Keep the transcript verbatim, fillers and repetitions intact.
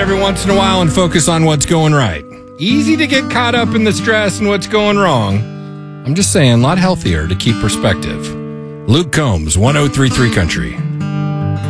every once in a while and focus on what's going right. Easy to get caught up in the stress and what's going wrong. I'm just saying, a lot healthier to keep perspective. Luke Combs, one oh three three Country.